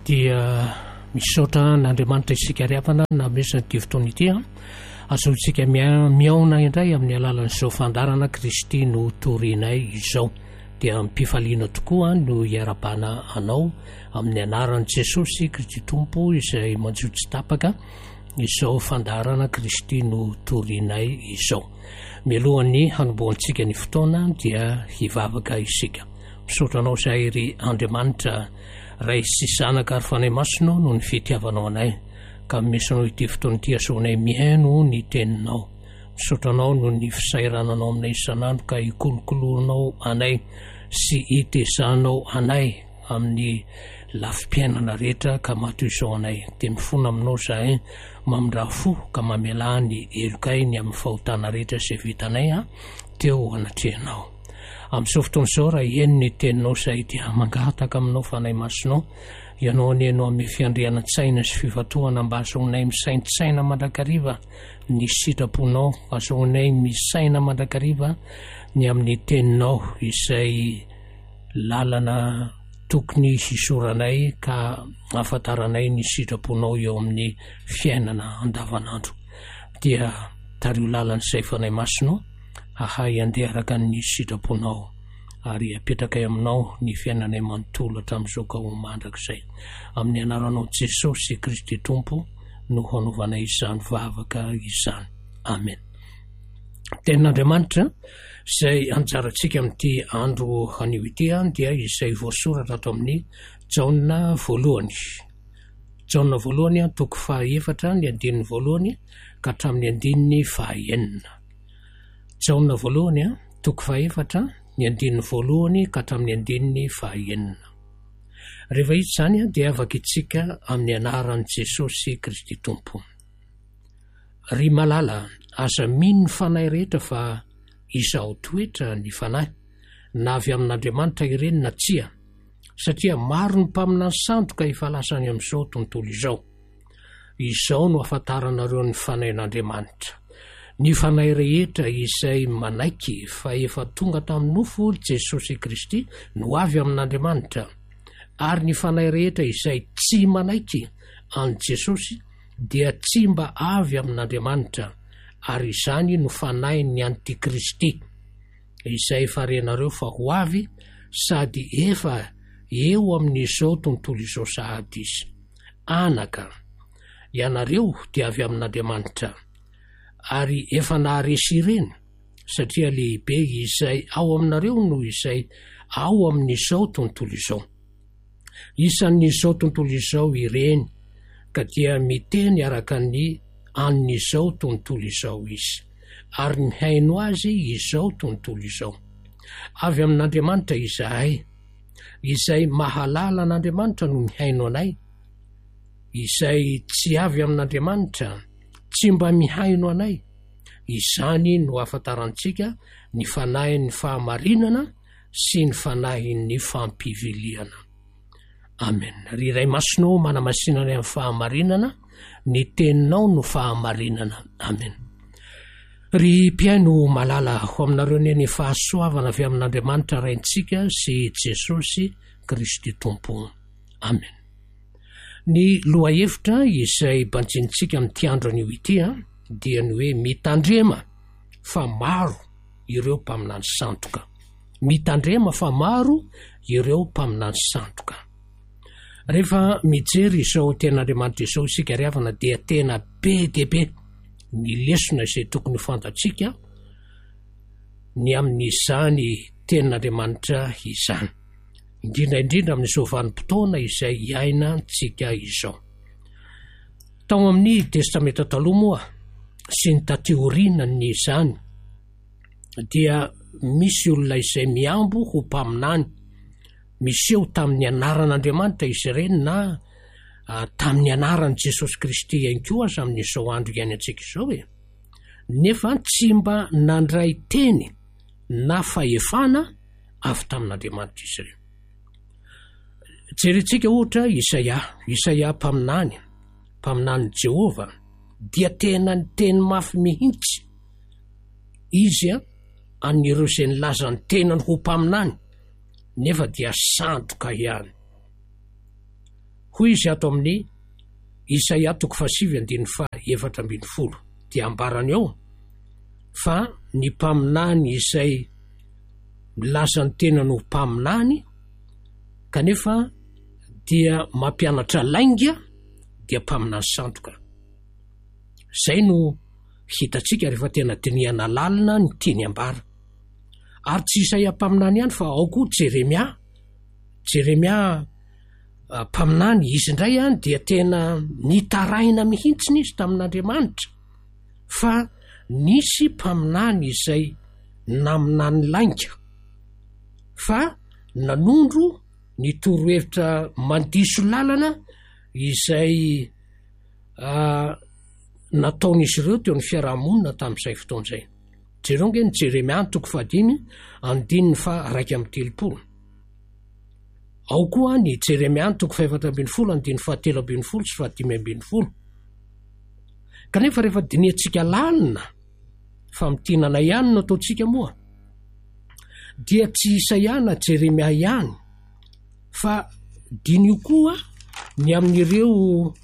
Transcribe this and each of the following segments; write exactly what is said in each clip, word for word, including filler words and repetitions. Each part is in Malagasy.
dia misaotra n'Andriamanitra isika riavana na mesana ity fotoana ity a azotsika miaona indray amin'ny alalan'izao fandarana Kristy no torinay izao dia mipifaliana tokoa no iarabana anao amin'ny anaran'i Jesosy Kristy Tompo izay manjotsy tapaka izao fandarana Kristy no torinay izao. Mialohan'ny hanombohantsika ny fotoana dia hivavaka isika. Misaotra anao izay ry Andriamanitra ray sy zanaka ary fanahy masonao no ny fitiavanao anay ka mesanao ity fotoana ity asoanay mihaino ny teninao. Misaotra anao no ny fisairananao aminay isanandro ka hikolokoloanao anay sy hitezanao anay amin'ny lafim-piainana rehetra ka mato izao anay. Dia mifona aminao izahay mamindra fo ka mamela ny elokainy amin'ny fahotana rehetra izay vitanay a teo anatrehanao. Amin'izao fotoana izao raha hihaino ny teninao izay dia mangataka aminao fanahy masonao ianao anenao amin'ny fiandrianan-tsaina sy fivatoana mba ahazoanay misaintsaina mandrakariva ny sitraponao, ahazoanay misaina mandrakariva ny amin'ny teninao izay lalana tokony hisoranay ka afantaranay ny sitraponao eo amin'ny fiainana andavanandro. Dia tario lalan'izay fanahy masonao ahay andeha araka ny sitraponao ary apetrakay aminao ny fiainanay manontolo hatramin'izao ka ho mandrakizay. Amin'ny anaranao Jesosy Kristy Tompo no hanaovanay izany vavaka izany. Amen. Tenin'Andriamanitra izay anjarantsika amin'ity andro anio ity dia izay voasoratra ato amin'ny Jaona voalohany. Jaona voalohany toko fahaefatra ny andininy voalohany ka hatramin'ny andininy fahaenina. Jaona voalohany toko fahaefatra ny andininy voalohany ka hatramin'ny andininy fahaenina. Rehefa izy izany dia afaka itsika amin'ny anaran'i Jesosy Kristy Tompo. Ry malala, aza mino ny fanahy rehetra fa izaho toetra ny fanahy na avy amin'Andriamanitra ireny na tsia, satria maro ny mpaminany sandoka ifalasany amin'izao tontolo izao. Izao no afantaranareo ny fanahin'Andriamanitra. Ny fanahy rehetra izay manaiky fa efa tonga tamin'ny nofo Jesosy Kristy no avy amin'Andriamanitra, ary ny fanahy rehetra izay tsy manaiky an Jesosy dia tsy mba avy amin'Andriamanitra, ary izany no fanahy ny Antikristy izay farenareo fa ho avy sady efa eo amin'izao tontolo izao sahady izy. Anaka, ianareo dia avy amin'Andriamanitra ary efa naharesy ireny, satria lehibe izay ao aminareo no izay ao amin'izao tontolo izao. Isan'izao tontolo izao ireny ka dia miteny araka ny an'izao tontolo izao izy, ary mihaino azy izao tontolo izao. Avy amin'Andriamanitra izahay, izay mahalala an'Andriamanitra no mihaino anay. Izay tsy avy amin'Andriamanitra tsy mba mihaino anay. Izany no afantarantsika ny fanahin'ny fahamarinana sy ny fanahin'ny fampiviliana. Amen. Ry iray masonao manamasinana amin'ny fahamarinana, ny teninao no fahamarinana. Amen. Ry mpiaino malala, ho aminareo ny fahasoavana avy amin'Andriamanitra raintsika sy Jesosy Kristy Tompo. Amen. Ny lohahevitra izay banjintsika amin'ity andro anio ity dia ny hoe mitandrema fa maro ireo mpaminany sandoka. Mitandrema fa maro ireo mpaminany sandoka. Rehefa mijery izao tenin'Andriamanitra izao isika riavana dia tena be dia be ny lesona izay tokony fantatsika ny amin'izany tenin'Andriamanitra izany, indrindra indrindra amin'izao vanim-potoana izay iaina tsika izao. Tao amin'ny testamenta taloha moa sy ny taty-oriana ny izany dia misy olona izay miambo ho mpaminany, miseho tamin'ny anaran'Andriamanitra izy ireny na tamin'ny anaran'i Jesosy Kristy ihany koa aza amin'izao andro iainantsika izao e. Nefa tsy mba nandray teny na fahefana avy tamin'Andriamanitra izy ireny. Jerentsika ohatra Isaia, Isaia mpaminany, mpaminany Jehova, dia tena ny teny mafy mihitsy izy an'ireo izay nilaza ny tenany ho mpaminany, nefa dia sandoka ihany. hoy izy ato amin'ny Isaia toko fahasivy andiny faha efatra ambin'ny folo dia ambarany ao fa ny mpaminany izay milaza ny tena no mpaminany kanefa dia mampianatra lainga dia mpaminany sandoka. Zay no hitatsika rehefa tena dinihana lalina ny tiany ambara. Ary tsy Isaia mpaminany ihany fa ao koa Jeremia. Jeremia mpaminany izy indray a dia tena nitaraina mihitsiny izy tamin'Andriamanitra fa nisy mpaminany izay naminany lainga fa nanondro ny torohevitra mandiso lalana izay uh, nataon'izy ireo teo ny fiarahamonina tamin'izay fotoan'izay. Jereo nge ny Jeremia toko fahadimy andininy fa raika amby telopolo. Ao koa ny Jeremia toko faefatra ambin'ny folo andiny fa telo ambin'ny folo sy fahadimy ambin'ny folo. Kanefa rehefa diniantsika lalina fa mitinana ihany no ataontsika moa dia tsy Isaia na Jeremia ihany fa dinio koa ny amin'ireo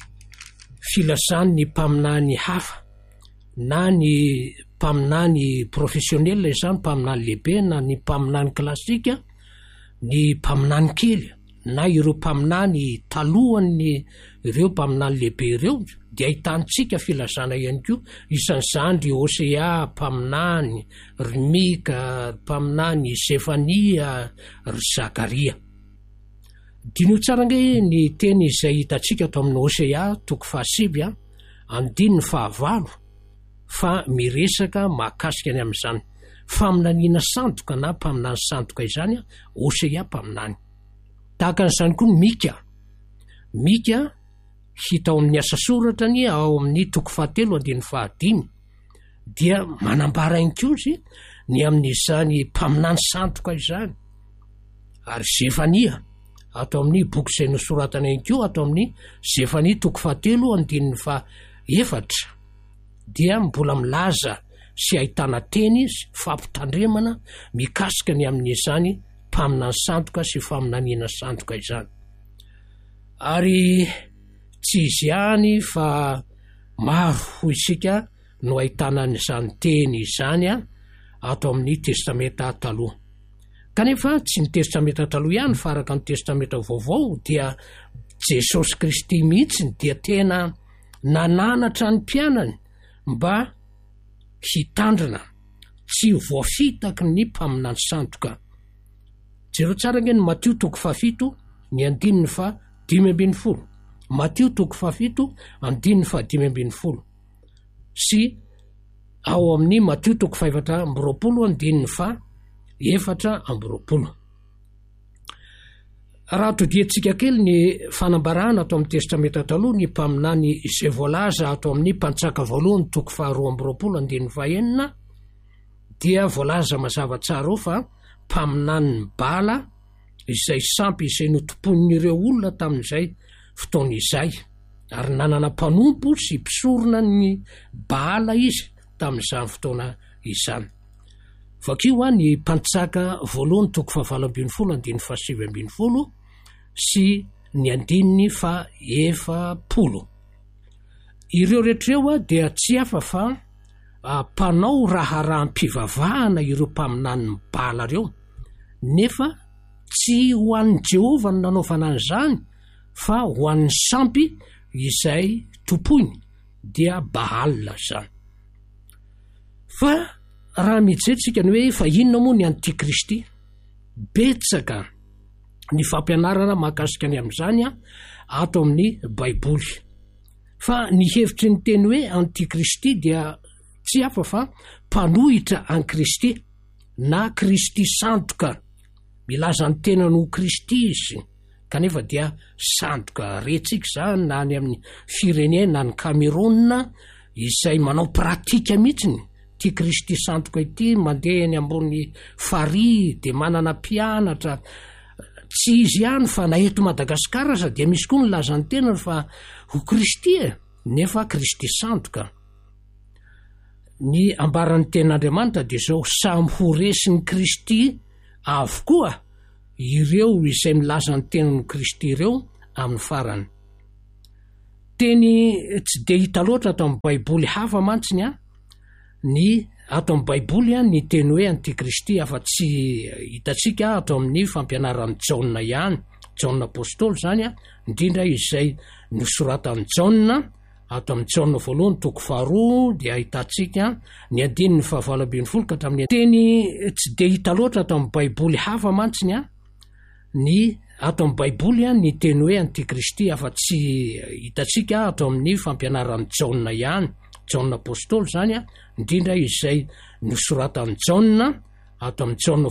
filazan'ny mpaminany hafa na ny mpaminany professionnel izany mpaminany lehibe na ny mpaminany klasika ny mpaminany kely na ireo mpaminany talohany ireo mpaminany lehibe ireo dia ahitantsika filazana ihany koa isan'izany ry Hosea mpaminany, ry Mika mpaminany, Sefania, ry Zakaria. Dinio tsara nge ny teny izay hitantsika ato amin'ny Hosea toko fahasivy andininy fahavalo fa miresaka mahakasika ny amin'izany faminaniana sandoka na mpaminany sandoka izany Hosea mpaminany. Tahaka an'izany koa ny Mika. Mika hita ao amin'ny asa soratra ny ao amin'ny toko fahatelo andiny fahadimy dia manambara inkozy ny amin'izany mpaminany sandoka izany. Ary Zefania ato amin'ny boky izay nosoratana inko ato amin'ny Zefania toko fahatelo andiny fa efatra dia mbola milaza sy ahitana teny fampitandremana mikasika ny amin'izany mpaminany sandoka sy faminaniana sandoka izany. Ary tsy izy ihany fa maro ho isika no ahitana n'izany teny izany ato amin'ny testamenta taloha. Kanefa tsy ny testamenta taloha ihany fa araka ny testamenta vaovao dia Jesosy Kristy mihitsy dia tena nananatra ny mpianany mba hitandrina tsy voafitaky ny mpaminany sandoka. Jereo tsara nge ny Matio toko fahafito ny andininy fa dimy ambin'ny folo. Matio toko fahafito andininy fa dimy ambin'ny folo sy ao amin'ny Matio toko faefatra amby roapolo andininy fa efatra amby roapolo. Raha todiantsika kely ny fanambarana ato amin'ny testamenta taloha ny mpaminany izay voalaza ato amin'ny mpantsaka voalohany toko faharoa amby roapolo andininy fa enina dia voalaza mazava tsara ao fa mpaminany Bala izay sampy izay notompon'ireo olona tamin'izay fotoana izay ary nanana mpanompo sy mpisorona ny Bala izy tamin'izany fotoana izany. Vakio a ny mpantsaka voalohany toko fahavalo ambin'ny folo andiny fa sivy ambin'ny folo sy ny andininy fa efapolo. Ireo rehetreo a dia tsy hafa fa mpanao raharaham-pivavahana ireo mpaminany Bala reo nefa tsy ho an'ny Jehova no nanaovana an'izany fa ho an'ny sampy izay tompoiny dia Baal zany. Fa raha mijeritsika ny hoe fa inona moa ny antikristy, betsaka ny fampianarana mahakasika ny amin'izany ato amin'ny Baiboly. Fa ny hevitry ny teny hoe antikristy dia tsy hafa fa mpanohitra an Kristy na Kristy sandoka. Milaza ny tena no Kristy izy kanefa dia sandoka retsika zany na any amin'ny firenena na ny Cameroun izay manao pratika mihitsiny ty Kristy sandoka ity, mandeha ny ambony farihy dia manana mpianatra. Tsy izy ihany fa na eto Madagasikara aza dia misy koa ny lazany tena fa ho Kristy e nefa Kristy sandoka. Ny ambaran'ny ten'Andriamanitra dia zao samy ho resin'ny Kristy avokoa ireo izay milaza ny tenan'ny Kristy ireo amin'ny farany. teny tsy de hita loatra ato amin'ny baiboly hafa mantsiny a ny ato amin'ny baiboly a ny teny hoe antikristy afa tsy hitatsika ato amin'ny fampianaran'ny Jaona ihany, Jaona apôstôly zany a, indrindra izay nosoratan'ny Jaona ato amin'ny Jaona voalohany toko faharoa dia ahitatsika ny andininy fahavalo ambin'ny folo ka hatramin'ny teny tsy de hita loatra ato amin'ny baiboly hafa mantsiny a ny ato amin'ny baiboly a ny teny hoe antikristy afa tsy hitatsika ato amin'ny fampianaran'ny Jaona ihany, Jaona apôstôly zany a, indrindra izay nosoratan'ny Jaona ato amin'ny Jaona